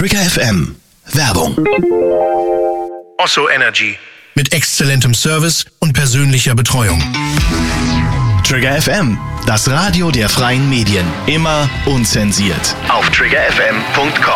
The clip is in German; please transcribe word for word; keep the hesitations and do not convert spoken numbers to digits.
Trigger F M. Werbung. Osso Energy. Mit exzellentem Service und persönlicher Betreuung. Trigger F M, das Radio der freien Medien. Immer unzensiert. Auf trigger f m punkt com.